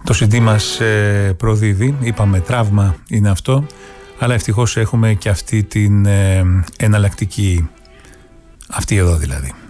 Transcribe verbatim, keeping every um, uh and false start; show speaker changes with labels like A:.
A: Το σι ντι μας ε, προδίδει, είπαμε τραύμα είναι αυτό, αλλά ευτυχώς έχουμε και αυτή την ε, εναλλακτική, αυτή εδώ δηλαδή.